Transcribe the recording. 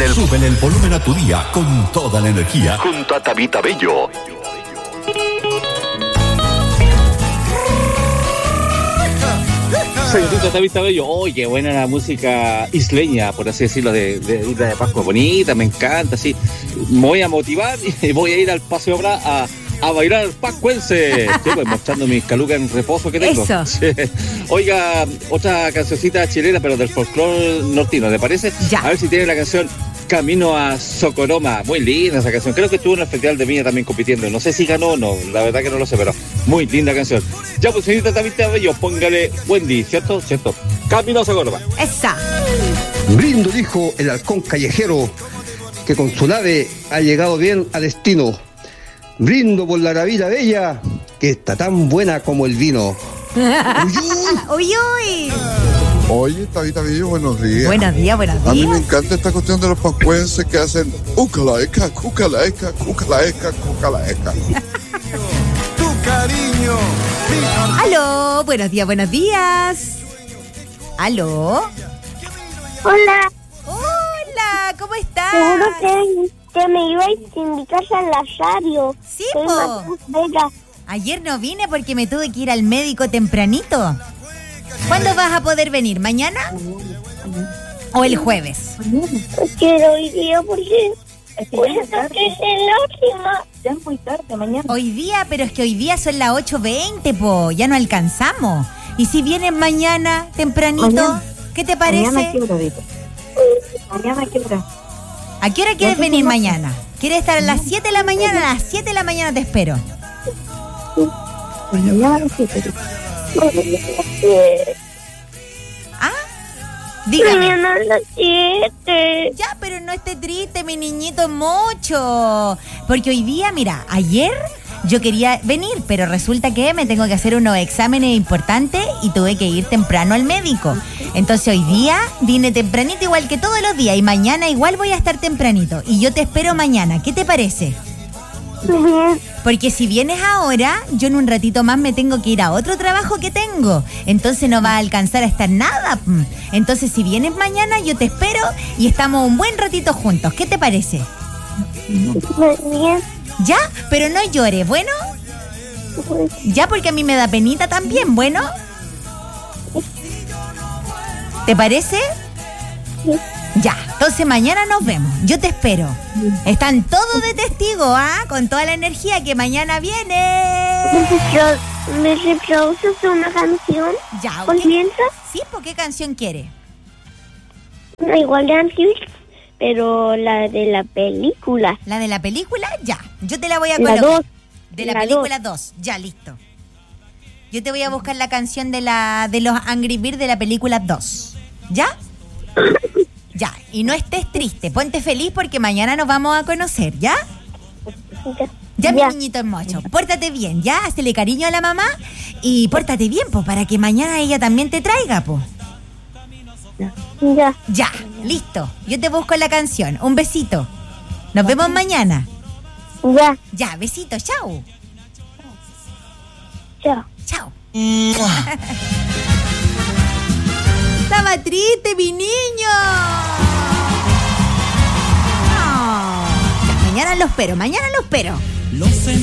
Súbele el volumen a tu día con toda la energía. Junto a Tabita Bello. Señorita Tabita Bello, oye, buena la música isleña, por así decirlo, de Isla de Pascua, bonita, me encanta, sí. Me voy a motivar y voy a ir al Paseo Bra a bailar pascuense. Sí, pues mostrando mis calucas en reposo que tengo. Eso. Sí. Oiga, otra cancioncita chilena, pero del folclore nortino, ¿te parece? Ya. A ver si tiene la canción Camino a Socoroma. Muy linda esa canción. Creo que estuvo en el Festival de Viña también compitiendo. No sé si ganó o no, la verdad que no lo sé, pero muy linda canción. Ya, pues, señorita Tabita Bello, póngale Wendy, ¿cierto? ¿Cierto? Camino a Socoroma. Esa. Brindo, dijo el halcón callejero, que con su nave ha llegado bien a destino. Brindo por la Tabita Bella, que está tan buena como el vino. Uy, uy. Oye, Tabita Bello, buenos días. Buenos días, buenos A mí me días. encanta esta cuestión de los pascuenses que hacen cucalaeca, cucalaeca, cucalaeca, cucalaeca. Tu cariño. Aló, buenos días, buenos días. Aló. Hola, Hola, ¿cómo estás? seguro que me ibais a invitar a la radio. Sí, Soy po. Matías Vega. Ayer no vine porque me tuve que ir al médico tempranito. ¿Cuándo vas a poder venir? ¿Mañana? ¿O el jueves? Quiero hoy día porque voy a estar en la última. Ya es muy tarde, mañana. Hoy día, pero es que hoy día son las 8:20, po. Ya no alcanzamos. ¿Y si vienes mañana tempranito? Mañana. ¿Qué te parece? Mañana, ¿qué hora, Vito? Mañana, ¿qué hora? ¿A qué hora quieres venir mañana? ¿Quieres estar a las 7 de la mañana? A las 7 de la mañana te espero. Mañana, sí, pero... ¿Ah? Dígame. Mañana a las 7. Ya, pero no esté triste, mi niñito, mucho. Porque hoy día, mira, ayer yo quería venir, pero resulta que me tengo que hacer unos exámenes importantes y tuve que ir temprano al médico. Entonces hoy día vine tempranito igual que todos los días y mañana igual voy a estar tempranito. Y yo te espero mañana. ¿Qué te parece? Bien. Porque si vienes ahora, yo en un ratito más me tengo que ir a otro trabajo que tengo. Entonces no va a alcanzar a estar nada. Entonces si vienes mañana, yo te espero y estamos un buen ratito juntos. ¿Qué te parece? Bien. ¿Ya? Pero no llores, ¿bueno? Ya, porque a mí me da penita también, ¿bueno? ¿Te parece? Ya, entonces mañana nos vemos. Yo te espero. Están todos de testigo, ¿ah? Con toda la energía que mañana viene. ¿Me reproduces una canción? Ya, ¿Con ¿qué? mientras? Sí, ¿por qué canción quiere? No, igual de Antivirus, pero la de la película. ¿La de la película? Ya. Yo te la voy a La colocar. 2. De la La película 2. Ya, listo. Yo te voy a buscar la canción de los Angry Birds de la película 2. ¿Ya? Ya. Y no estés triste. Ponte feliz porque mañana nos vamos a conocer, ¿ya? Ya, mi niñito hermoso. Pórtate bien, ¿ya? Hazle cariño a la mamá y pórtate bien, pues, para que mañana ella también te traiga, pues. Ya. Ya, listo. Yo te busco la canción. Un besito. Nos vemos mañana. Ya. Ya, besito. Chao. Chao. Chao. Estaba triste, mi niño. No. Ya, mañana lo espero.